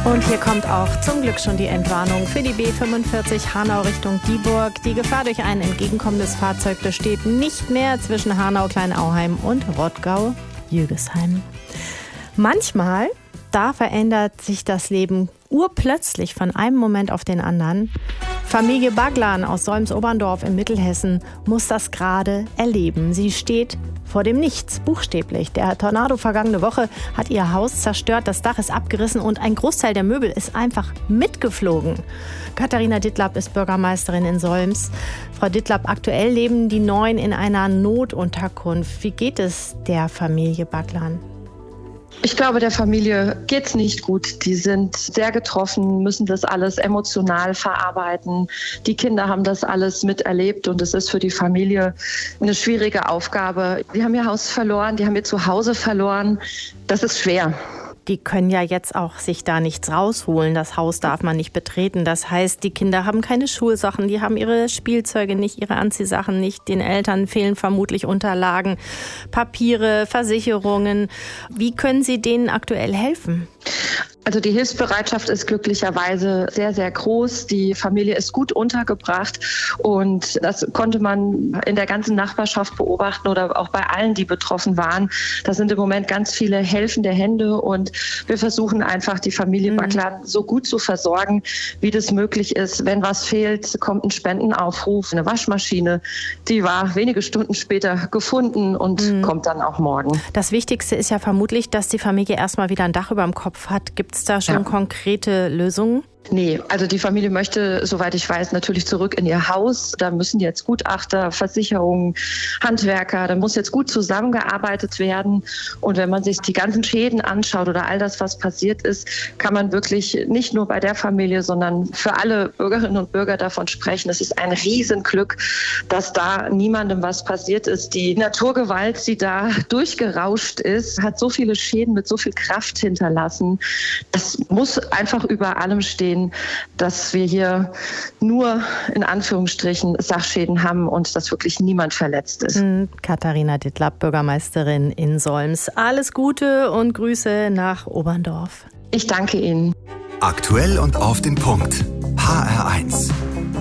Und hier kommt auch zum Glück schon die Entwarnung für die B45 Hanau Richtung Dieburg. Die Gefahr durch ein entgegenkommendes Fahrzeug besteht nicht mehr zwischen Hanau, Kleinauheim und Rottgau-Jügesheim. Manchmal, da verändert sich das Leben urplötzlich von einem Moment auf den anderen. Familie Baglan aus Solms-Oberndorf in Mittelhessen muss das gerade erleben. Sie steht vor dem Nichts, buchstäblich. Der Tornado vergangene Woche hat ihr Haus zerstört, das Dach ist abgerissen und ein Großteil der Möbel ist einfach mitgeflogen. Katharina Dittlab ist Bürgermeisterin in Solms. Frau Dittlab, aktuell leben die 9 in einer Notunterkunft. Wie geht es der Familie Baglan? Ich glaube, der Familie geht's nicht gut. Die sind sehr getroffen, müssen das alles emotional verarbeiten. Die Kinder haben das alles miterlebt und es ist für die Familie eine schwierige Aufgabe. Die haben ihr Haus verloren, die haben ihr Zuhause verloren. Das ist schwer. Die können ja jetzt auch sich da nichts rausholen. Das Haus darf man nicht betreten. Das heißt, die Kinder haben keine Schulsachen, die haben ihre Spielzeuge nicht, ihre Anziehsachen nicht. Den Eltern fehlen vermutlich Unterlagen, Papiere, Versicherungen. Wie können Sie denen aktuell helfen? Also die Hilfsbereitschaft ist glücklicherweise sehr, sehr groß. Die Familie ist gut untergebracht und das konnte man in der ganzen Nachbarschaft beobachten oder auch bei allen, die betroffen waren. Da sind im Moment ganz viele helfende Hände und wir versuchen einfach, die Familie Baglan so gut zu versorgen, wie das möglich ist. Wenn was fehlt, kommt ein Spendenaufruf, eine Waschmaschine. Die war wenige Stunden später gefunden und kommt dann auch morgen. Das Wichtigste ist ja vermutlich, dass die Familie erstmal wieder ein Dach über dem Kopf hat. Gibt es da schon konkrete Lösungen? Nee, also die Familie möchte, soweit ich weiß, natürlich zurück in ihr Haus. Da müssen jetzt Gutachter, Versicherungen, Handwerker, da muss jetzt gut zusammengearbeitet werden. Und wenn man sich die ganzen Schäden anschaut oder all das, was passiert ist, kann man wirklich nicht nur bei der Familie, sondern für alle Bürgerinnen und Bürger davon sprechen. Es ist ein Riesenglück, dass da niemandem was passiert ist. Die Naturgewalt, die da durchgerauscht ist, hat so viele Schäden mit so viel Kraft hinterlassen. Das muss einfach über allem stehen, dass wir hier nur in Anführungsstrichen Sachschäden haben und dass wirklich niemand verletzt ist. Katharina Dittlab, Bürgermeisterin in Solms. Alles Gute und Grüße nach Oberndorf. Ich danke Ihnen. Aktuell und auf den Punkt. HR1.